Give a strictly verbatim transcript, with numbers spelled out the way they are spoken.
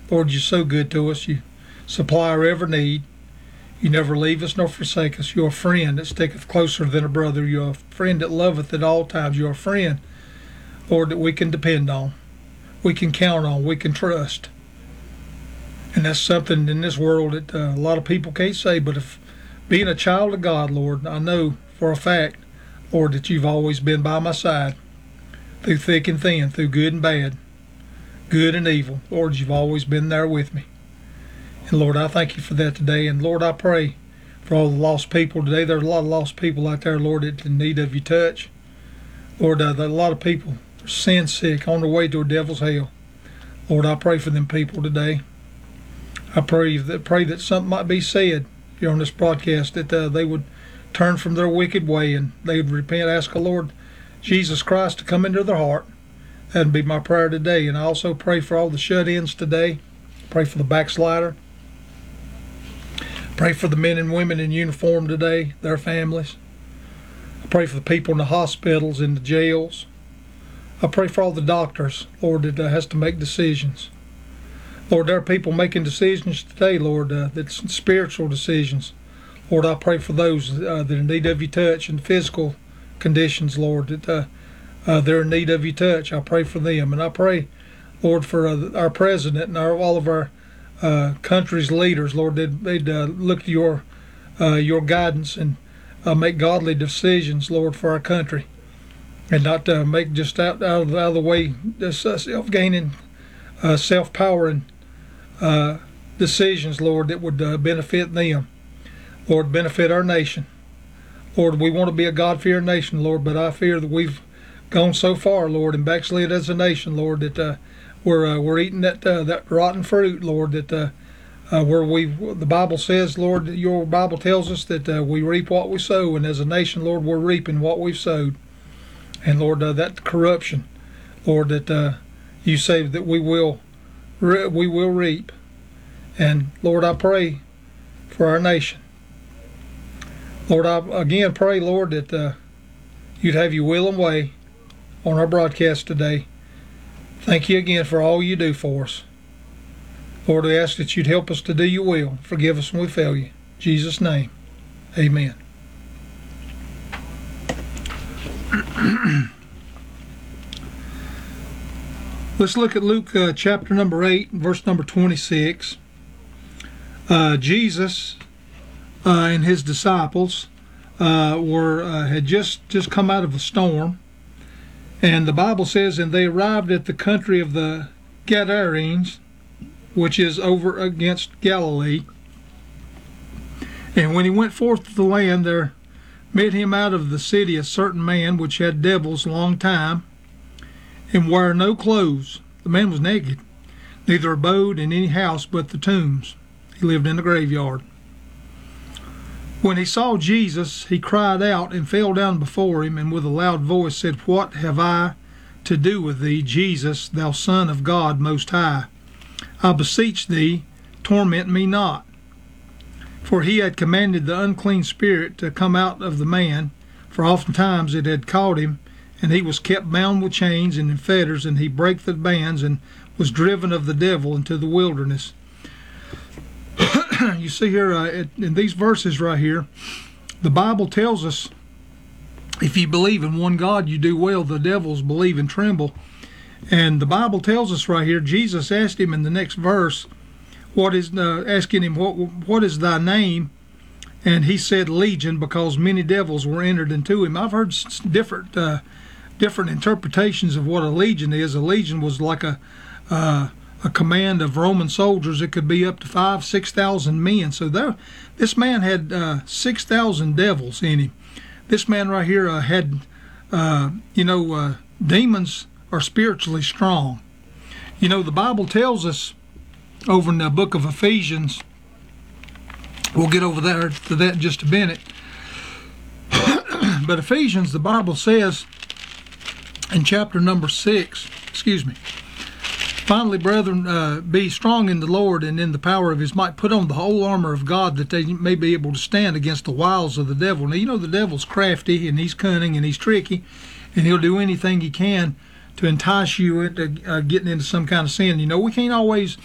Lord, you're so good to us. You supply our every need. You never leave us nor forsake us. You're a friend that sticketh closer than a brother. You're a friend that loveth at all times. You're a friend, Lord, that we can depend on, we can count on, we can trust. And that's something in this world that uh, a lot of people can't say. But if being a child of God, Lord, I know for a fact, Lord, that you've always been by my side through thick and thin, through good and bad, good and evil. Lord, you've always been there with me. And Lord, I thank you for that today. And Lord, I pray for all the lost people today. There's a lot of lost people out there, Lord, that's in need of your touch. Lord, uh, there are a lot of people are sin sick on their way to a devil's hell. Lord, I pray for them people today. I pray that pray that something might be said here on this broadcast, that uh, they would turn from their wicked way and they would repent, ask the Lord Jesus Christ to come into their heart. That'd be my prayer today. And I also pray for all the shut-ins today. Pray for the backslider. Pray for the men and women in uniform today, their families. I pray for the people in the hospitals, in the jails. I pray for all the doctors, Lord, that uh, has to make decisions. Lord, there are people making decisions today, Lord, uh, that's spiritual decisions. Lord, I pray for those uh, that are in need of your touch and physical conditions, Lord, that uh, uh, they're in need of your touch. I pray for them. And I pray, Lord, for uh, our president and our, all of our uh, country's leaders, Lord, they'd, they'd uh, look to your, uh, your guidance and uh, make godly decisions, Lord, for our country. And not uh, make just out, out, of, out of the way this uh, self-gaining, uh, self-powering uh, decisions, Lord, that would uh, benefit them. Lord, benefit our nation. Lord, we want to be a God-fearing nation, Lord, but I fear that we've gone so far, Lord, and backslid as a nation, Lord, that uh, we're uh, we're eating that uh, that rotten fruit, Lord, that uh, uh, where we the Bible says, Lord, your Bible tells us that uh, we reap what we sow, and as a nation, Lord, we're reaping what we've sowed. And Lord, uh, that corruption, Lord, that uh, you say that we will re we will reap. And Lord, I pray for our nation. Lord, I again pray, Lord, that uh, you'd have your will and way on our broadcast today. Thank you again for all you do for us. Lord, we ask that you'd help us to do your will. Forgive us when we fail you. In Jesus' name, amen. Let's look at Luke uh, chapter number eight, verse number twenty-six. Uh, Jesus uh, and his disciples uh, were uh, had just just come out of a storm, and the Bible says, and they arrived at the country of the Gadarenes, which is over against Galilee. And when he went forth to the land, there met him out of the city a certain man which had devils long time, and wore no clothes. The man was naked, neither abode in any house but the tombs. He lived in the graveyard. When he saw Jesus, he cried out and fell down before him, and with a loud voice said, What have I to do with thee, Jesus, thou Son of God Most High? I beseech thee, torment me not. For he had commanded the unclean spirit to come out of the man, for oftentimes it had caught him, and he was kept bound with chains and in fetters, and he brake the bands, and was driven of the devil into the wilderness. You see here, uh, in these verses right here, the Bible tells us, if you believe in one God, you do well. The devils believe and tremble. And the Bible tells us right here, Jesus asked him in the next verse, what is uh, asking him, what, what is thy name? And he said Legion, because many devils were entered into him. I've heard different uh, different interpretations of what a legion is. A legion was like a uh, a command of Roman soldiers. It could be up to five, six thousand men. So there, this man had uh, six thousand devils in him. This man right here uh, had, uh, you know, uh, demons are spiritually strong. You know, the Bible tells us over in the book of Ephesians, we'll get over there to that in just a minute. But Ephesians, the Bible says in chapter number six, excuse me, finally, brethren, uh, be strong in the Lord and in the power of his might. Put on the whole armor of God, that they may be able to stand against the wiles of the devil. Now, you know the devil's crafty, and he's cunning, and he's tricky, and he'll do anything he can to entice you into uh, getting into some kind of sin. You know, we can't always